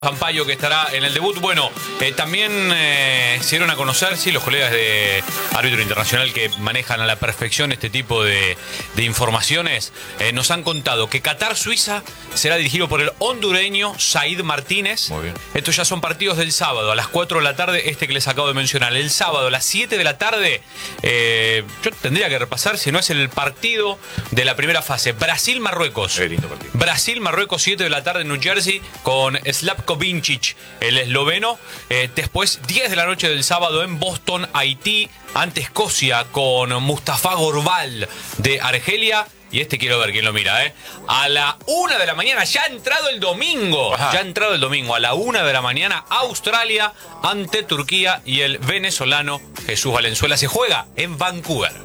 Sampaio, que estará en el debut. Bueno, también se dieron a conocer, sí, los colegas de árbitro internacional que manejan a la perfección este tipo de informaciones, nos han contado que Qatar-Suiza será dirigido por el hondureño Said Martínez. Muy bien. Estos ya son partidos del sábado a las 4 de la tarde, este que les acabo de mencionar. El sábado a las 7 de la tarde, yo tendría que repasar si no es el partido de la primera fase. Brasil-Marruecos. Lindo partido. Brasil-Marruecos, 7 de la tarde en New Jersey, con Slavko Vincic, el esloveno. Después, 10 de la noche del sábado en Boston, Haití, ante Escocia, con Mustafa Gorbal de Argelia. Y este quiero ver quién lo mira, A la 1 de la mañana, ya ha entrado el domingo. Ajá. Ya ha entrado el domingo. A la 1 de la mañana, Australia ante Turquía y el venezolano Jesús Valenzuela. Se juega en Vancouver.